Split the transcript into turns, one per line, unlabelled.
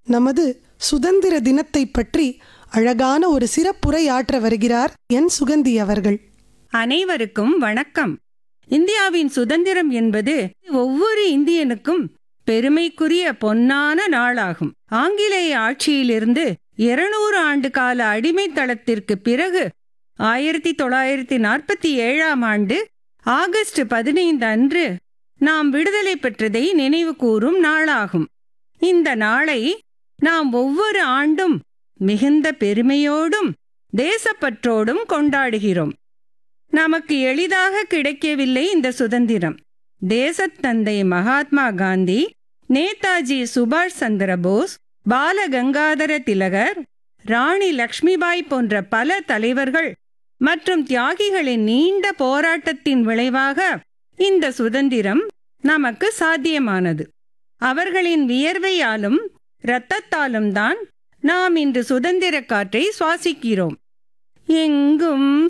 நமது சுதந்திர தினத்தை பற்றி அழகான ஒரு சிறப்புரையாற்ற வருகிறார் என் சுகந்தி அவர்கள்.
அனைவருக்கும் வணக்கம். இந்தியாவின் சுதந்திரம் என்பது ஒவ்வொரு இந்தியனுக்கும் பெருமைக்குரிய பொன்னான நாளாகும். ஆங்கிலேய ஆட்சியிலிருந்து 200 ஆண்டு கால அடிமைத்தளத்திற்கு பிறகு 1947ஆம் ஆண்டு ஆகஸ்ட் 15 அன்று நாம் விடுதலை பெற்றதை நினைவு கூறும் நாளாகும். இந்த நாளை நாம் ஒவ்வொரு ஆண்டும் மிகுந்த பெருமையோடும் தேசப்பற்றோடும் கொண்டாடுகிறோம். நமக்கு எளிதாக கிடைக்கவில்லை இந்த சுதந்திரம். தேசத்தந்தை மகாத்மா காந்தி, நேதாஜி சுபாஷ் சந்திர போஸ், பால கங்காதர திலகர், ராணி லக்ஷ்மிபாய் போன்ற பல தலைவர்கள் மற்றும் தியாகிகளின் நீண்ட போராட்டத்தின் விளைவாக இந்த சுதந்திரம் நமக்கு சாத்தியமானது. அவர்களின் வியர்வையாலும் இரத்தத்தாலும் தான் நாம் இன்று சுதந்திர காற்றை சுவாசிக்கிறோம். எங்கும்